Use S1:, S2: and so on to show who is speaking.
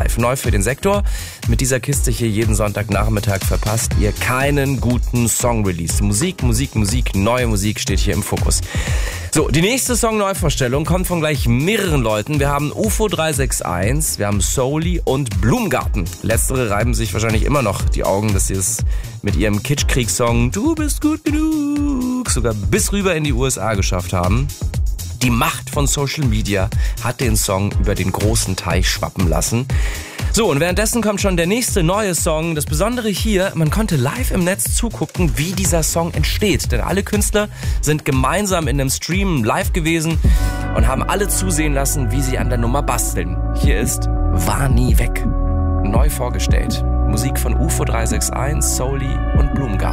S1: live. Neu für den Sektor. Mit dieser Kiste hier jeden Sonntagnachmittag verpasst ihr keinen guten Song-Release. Musik, neue Musik steht hier im Fokus. So, die nächste Song-Neuvorstellung kommt von gleich mehreren Leuten. Wir haben UFO 361, wir haben Soully und Blumengarten. Letztere reiben sich wahrscheinlich immer noch die Augen, dass sie es mit ihrem Kitschkriegssong Du bist gut genug sogar bis rüber in die USA geschafft haben. Die Macht von Social Media hat den Song über den großen Teich schwappen lassen. So, und währenddessen kommt schon der nächste neue Song. Das Besondere hier, man konnte live im Netz zugucken, wie dieser Song entsteht. Denn alle Künstler sind gemeinsam in einem Stream live gewesen und haben alle zusehen lassen, wie sie an der Nummer basteln. Hier ist War nie weg. Neu vorgestellt. Musik von UFO 361, Soully und Blumengarten.